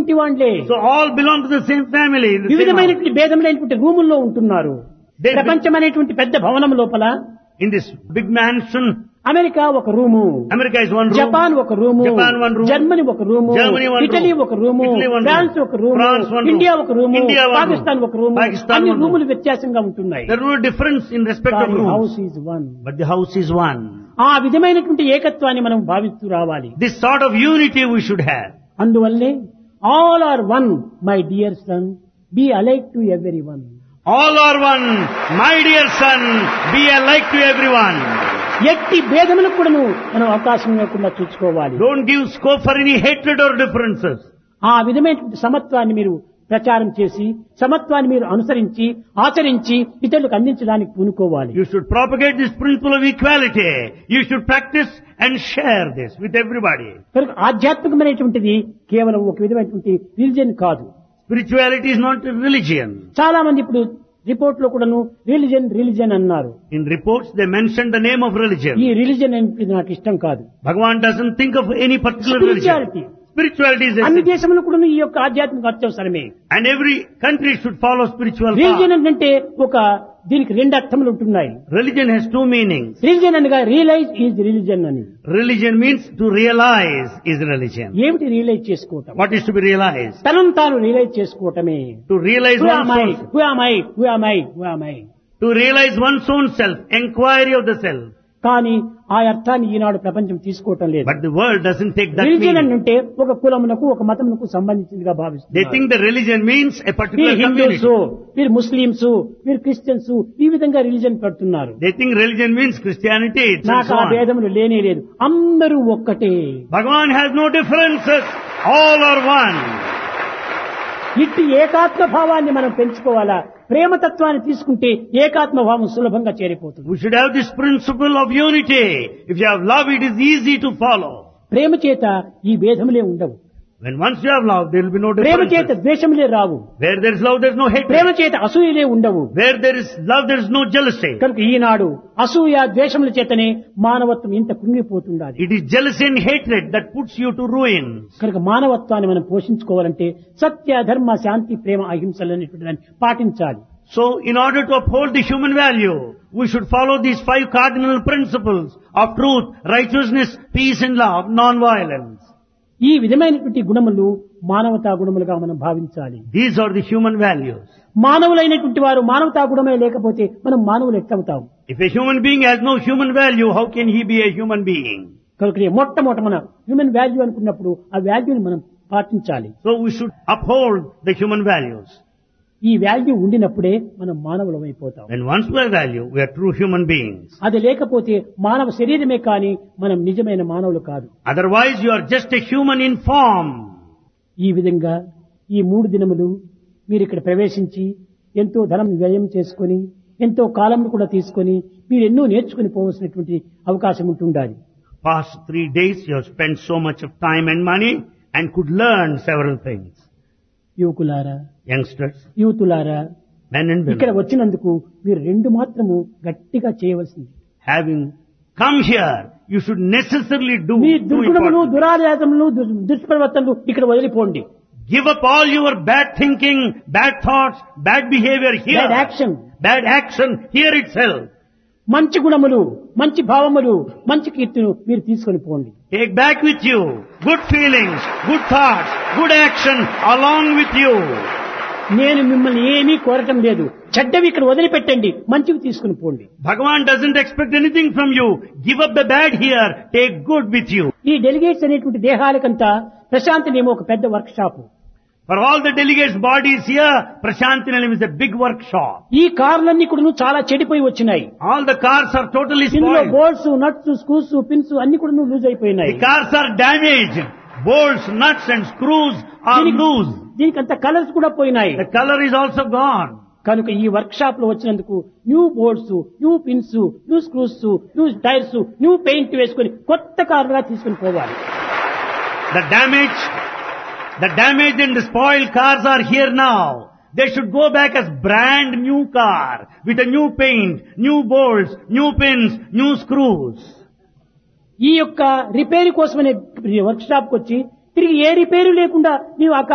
ఇంటి వాళ్ళే. So all belong to the same family. The same house. వివిధమైనటువంటి భేదములైనటువంటి రూముల్లో ఉంటున్నారు. ప్రపంచం అనేటువంటి పెద్ద భవనం లోపల In this big mansion, America ఒక room, America is one room. Japan ఒక room, Japan one room. Germany ఒక room, Germany one room. Italy ఒక room, Italy one room. France ఒక room, France one room. India ఒక room, India one room. Pakistan ఒక room. Pakistan అన్ని one room. రూములు వ్యత్యాసంగా ఉంటున్నాయి. There is no difference in respect of rooms. House is one. But the house is one. ఆ విధమైనటువంటి ఏకత్వాన్ని మనం భావిస్తూ రావాలి. This sort of unity we should have. అందువల్లే all are one my dear son, be alike to every one. All are one. My dear son, be alike to everyone. ఎట్టి భేదములకు కూడా మనం అవకాశం ఇవ్వకుండా చూసుకోవాలి. Don't give scope for any hatred or differences. ఆ విధమైనటువంటి సమత్వాన్ని మీరు ప్రచారం చేసి, సమత్వాన్ని మీరు అనుసరించి ఆచరించి ఇతరులకు అందించడానికి పూనుకోవాలి. You should propagate this principle of equality. You should practice and share this with everybody. కనుక ఆధ్యాత్మికమైనటువంటిది కేవలం ఒక విధమైనటువంటి రిలిజియన్ కాదు. Spirituality is not a religion. చాలా మంది ఇప్పుడు రిపోర్ట్ లో కూడాను రిలిజియన్ అన్నారు. In reports they mention the name of religion. ఈ రిలిజియన్ అనేది నాకు ఇష్టం కాదు. Bhagavan doesn't think of any particular Spirituality. religion. Spirituality is అన్ని essential. దేశంలో కూడా ఈ యొక్క ఆధ్యాత్మిక అత్యవసరమే. And every country should follow spiritual religion path. అంటే ఒక దీనికి రెండు అర్థములు ఉంటున్నాయి. Religion has two meanings. Religion అనగా రియలైజ్ ఈజ్ రిలిజియన్ అని. Religion means to realize is religion. ఏమిటి రియలైజ్ చేసుకోవటం? What is to be realized? తనను తాను రియలైజ్ చేసుకోవటమే. To realize Who am I? one's own, Who am I? Who am I? Who am I? to realize one's own self, inquiry of the self. కానీ ఆ అర్థాన్ని ఈనాడు ప్రపంచం తీసుకోవటం లేదు. But the world doesn't take that religion meaning. అంటే ఒక కులమునకు ఒక మతమునకు సంబంధించిందిగా They భావిస్తున్నారు. think the religion means a particular వీరు హిందూస్, community. వీరు ముస్లింస్, వీరు క్రిస్టియన్స్, ఈ విధంగా రిలిజియన్ పెడుతున్నారు. They think religion means Christianity. It's and నాకు so ఆ on. భేదములు లేనే లేదు. అందరూ ఒక్కటే. Bhagavan has no differences. All are one. ఇట్టి ఏకాత్మ భావాన్ని మనం పెంచుకోవాలా. ప్రేమతత్వాన్ని తీసుకుంటే ఏకాత్మ భావం సులభంగా చేరిపోతుంది. We should have this principle of unity. If you have love, it is easy to follow. ప్రేమ చేత ఈ భేదములే ఉండవు. When once you have love, there will be no ప్రేమ చేత differences. ద్వేషములే Rao. Where there is love, there is no Prema hatred. చేత అసూయలే ఉండవు. Where there is love, there is no jealousy. కనుక ఈనాడు అసూయ ద్వేషముల చేతనే మానవత్వం ఇంత కృంగిపోతుండాలి. It is jealousy and hatred that puts you to ruin. కనుక మానవత్వాన్ని మనం పోషించుకోవాలంటే సత్య ధర్మ శాంతి ప్రేమ అహింసలు అనేటువంటి దాన్ని పాటించాలి. So, in order to uphold the human value, we should follow these 5 cardinal principles of truth, righteousness, peace and love, non-violence. ఈ విధమైనటువంటి గుణములు మానవతా గుణములుగా మనం భావించాలి. These are the human values. మానవులైనటువంటి వారు మానవతా గుణమే లేకపోతే మనం మానవులు ఎట్లవుతాం? If a human being has no human value, how can he be a human being? కనుక మొట్టమొదట మన హ్యూమన్ వాల్యూ అనుకున్నప్పుడు ఆ వాల్యూని మనం పాటించాలి. So we should uphold the human values. ఈ వాల్యూ ఉండినప్పుడే మనం మానవులమైపోతాం. When once we have value, we are true human beings. అది లేకపోతే మానవ శరీరమే కానీ మనం నిజమైన మానవులు కాదు. Otherwise, you are just a human in form. ఈ విధంగా ఈ 3 దినములు మీరు ఇక్కడ ప్రవేశించి ఎంతో ధనం వ్యయం చేసుకొని ఎంతో కాలం కూడా తీసుకొని మీరు ఎన్నో నేర్చుకుని పోవలసినటువంటి అవకాశం ఉంటుండాలి. Past 3 days, you have spent so much of time and money and could learn several things. యువకులారా, Youngsters, యూతులారా, men and ఇక్కడ women, వచ్చినందుకు మీరు 2 మాత్రము గట్టిగా చేయవలసింది. having come here, you should necessarily do me 2 దుర్గుణములు, important things. దురాచారములు, దుష్ప్రవర్తనలు ఇక్కడ వదిలిపోండి. Give up all your bad thinking, bad thoughts, bad behavior here. Bad action. Bad action here itself. మంచి గుణములు, మంచి భావములు, మంచి కీర్తిను మీరు తీసుకొని పోండి. Take back with you good feelings, good thoughts, good action along with you. నేను మిమ్మల్ని ఏమీ కోరటం లేదు. చెడ్డవి ఇక్కడ వదిలిపెట్టండి, మంచివి తీసుకుని పోండి. Bhagavan doesn't expect anything from you. Give up the bad here, take good with you. ఈ డెలిగేట్స్ అనేటువంటి దేహాలకంతా ప్రశాంతి నేమో ఒక పెద్ద work shop. For all the delegates' bodies here, Prashanti is a big workshop. ఈ కార్లన్నీ కూడా చాలా చెడిపోయి వచ్చినాయి. All the cars are totally ఇందులో spoiled. Bolts, nuts, screws, pins అన్ని కూడా లూజ్ అయిపోయినాయి. The cars are damaged. Bolts, nuts and screws are loose. దీనికి అంత కలర్స్ కూడా పోయినాయి. The color is also gone. కనుక ఈ వర్క్ షాప్ లో వచ్చినందుకు new bolts, new pins, new screws, new tyres, new paint వేసుకొని కొత్త కారుగా తీసుకుని పోవాలి. The damaged and the spoiled cars are here now. They should go back as brand new car with a new paint, new bolts, new pins, new screws. ఈ యొక్క repair కోసమనే work shop కు వచ్చి తిరిగి ఏ repair లేకుండా నీవు ఆ